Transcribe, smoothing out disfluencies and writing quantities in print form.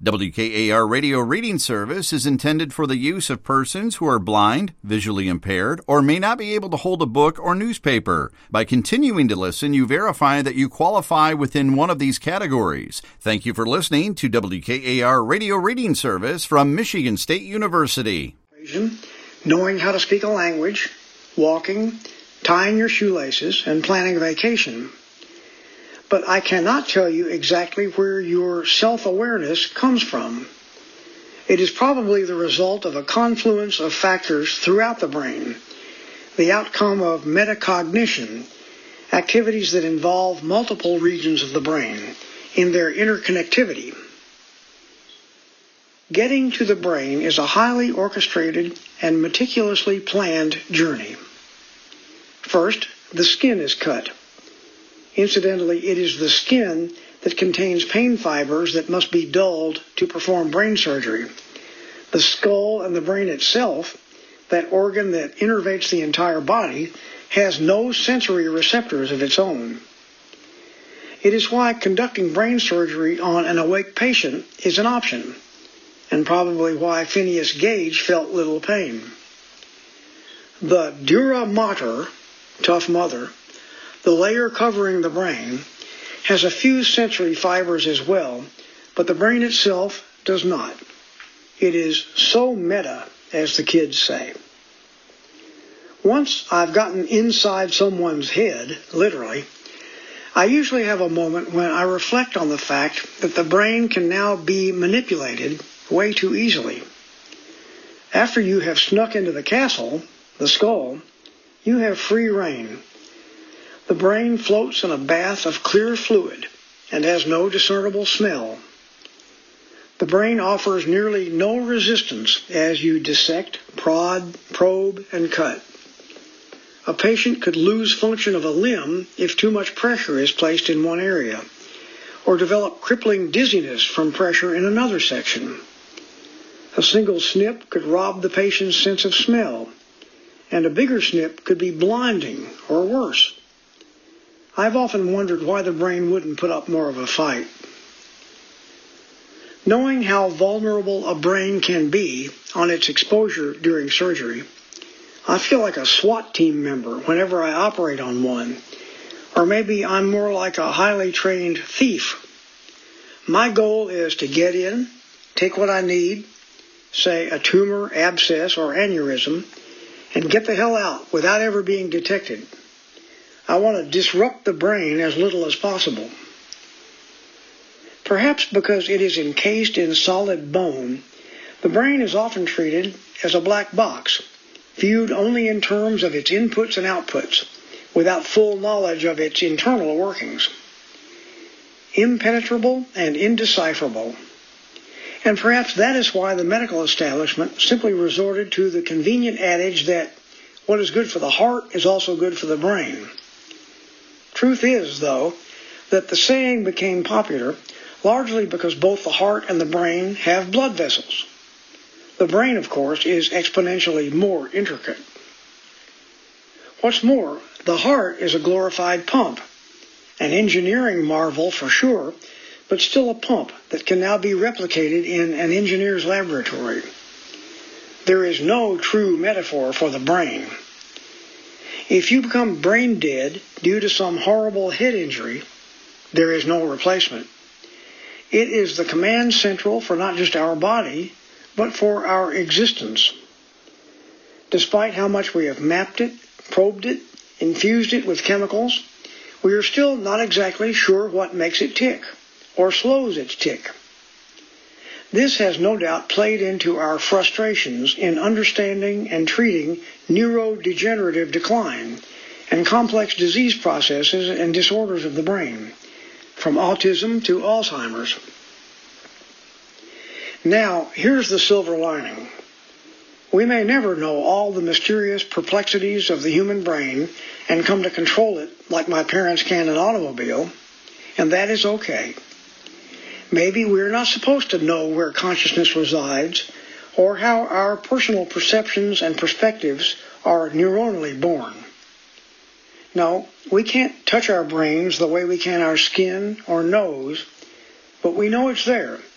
WKAR Radio Reading Service is intended for the use of persons who are blind, visually impaired, or may not be able to hold a book or newspaper. By continuing to listen, you verify that you qualify within one of these categories. Thank you for listening to WKAR Radio Reading Service from Michigan State University. Knowing how to speak a language, walking, tying your shoelaces, and planning a vacation. But I cannot tell you exactly where your self-awareness comes from. It is probably the result of a confluence of factors throughout the brain, the outcome of metacognition, activities that involve multiple regions of the brain in their interconnectivity. Getting to the brain is a highly orchestrated and meticulously planned journey. First, the skin is cut. Incidentally, it is the skin that contains pain fibers that must be dulled to perform brain surgery. The skull and the brain itself, that organ that innervates the entire body, has no sensory receptors of its own. It is why conducting brain surgery on an awake patient is an option, and probably why Phineas Gage felt little pain. The dura mater, tough mother, the layer covering the brain, has a few sensory fibers as well, but the brain itself does not. It is so meta, as the kids say. Once I've gotten inside someone's head, literally, I usually have a moment when I reflect on the fact that the brain can now be manipulated way too easily. After you have snuck into the castle, the skull, you have free rein. The brain floats in a bath of clear fluid and has no discernible smell. The brain offers nearly no resistance as you dissect, prod, probe, and cut. A patient could lose function of a limb if too much pressure is placed in one area, or develop crippling dizziness from pressure in another section. A single snip could rob the patient's sense of smell, and a bigger snip could be blinding or worse. I've often wondered why the brain wouldn't put up more of a fight. Knowing how vulnerable a brain can be on its exposure during surgery, I feel like a SWAT team member whenever I operate on one, or maybe I'm more like a highly trained thief. My goal is to get in, take what I need, say a tumor, abscess, or aneurysm, and get the hell out without ever being detected. I want to disrupt the brain as little as possible. Perhaps because it is encased in solid bone, the brain is often treated as a black box, viewed only in terms of its inputs and outputs, without full knowledge of its internal workings. Impenetrable and indecipherable. And perhaps that is why the medical establishment simply resorted to the convenient adage that what is good for the heart is also good for the brain. Truth is, though, that the saying became popular largely because both the heart and the brain have blood vessels. The brain, of course, is exponentially more intricate. What's more, the heart is a glorified pump, an engineering marvel for sure, but still a pump that can now be replicated in an engineer's laboratory. There is no true metaphor for the brain. If you become brain dead due to some horrible head injury, there is no replacement. It is the command central for not just our body, but for our existence. Despite how much we have mapped it, probed it, infused it with chemicals, we are still not exactly sure what makes it tick, or slows its tick. This has no doubt played into our frustrations in understanding and treating neurodegenerative decline and complex disease processes and disorders of the brain, from autism to Alzheimer's. Now, here's the silver lining. We may never know all the mysterious perplexities of the human brain and come to control it like my parents can an automobile, and that is okay. Maybe we're not supposed to know where consciousness resides or how our personal perceptions and perspectives are neuronally born. No, we can't touch our brains the way we can our skin or nose, but we know it's there,